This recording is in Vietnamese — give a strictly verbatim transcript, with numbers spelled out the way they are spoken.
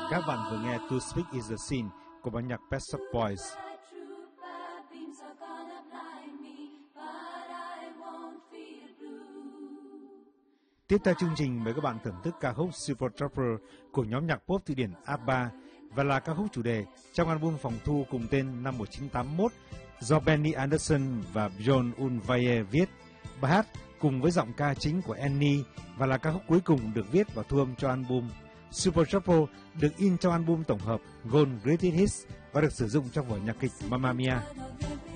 Các bạn vừa nghe To Speak Is The Sin của ban nhạc Pet Shop Boys. Tiếp theo chương trình, mời các bạn thưởng thức ca khúc Super Trooper của nhóm nhạc pop Thụy Điển ABBA và là ca khúc chủ đề trong album phòng thu cùng tên năm một nghìn chín trăm tám mươi mốt do Benny Andersson và Björn Ulvaeus viết. Bài hát cùng với giọng ca chính của Annie và là ca khúc cuối cùng được viết và thu âm cho album. Super Trooper được in trong album tổng hợp Gold Greatest Hits và được sử dụng trong vở nhạc kịch Mamma Mia.